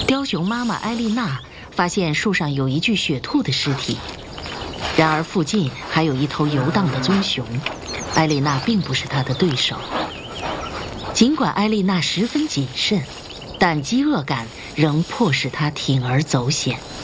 雕熊妈妈埃丽娜发现树上有一具雪兔的尸体，然而附近还有一头游荡的棕熊，埃丽娜并不是它的对手。尽管埃丽娜十分谨慎，但饥饿感仍迫使她铤而走险。